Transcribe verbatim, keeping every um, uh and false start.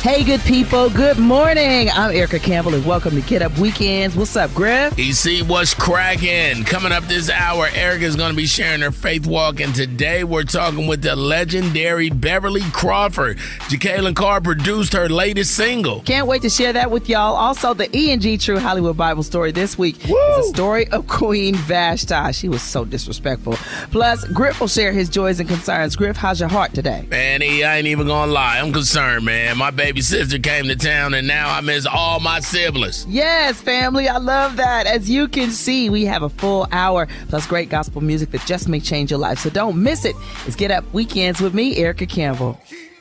Hey, good people. Good morning. I'm Erica Campbell, and welcome to Get Up Weekends. What's up, Griff? E C, what's cracking? Coming up this hour, Erica is going to be sharing her faith walk, and today we're talking with the legendary Beverly Crawford. Jekalyn Carr produced her latest single. Can't wait to share that with y'all. Also, the E and G True Hollywood Bible story this week Woo! is a story of Queen Vashti. She was so disrespectful. Plus, Griff will share his joys and concerns. Griff, how's your heart today? Man, E, I ain't even going to lie. I'm concerned, man. My baby sister came to town, and now I miss all my siblings. Yes, family, I love that. As you can see, we have a full hour plus great gospel music that just may change your life. So don't miss it. It's Get Up Weekends with me, Erica Campbell.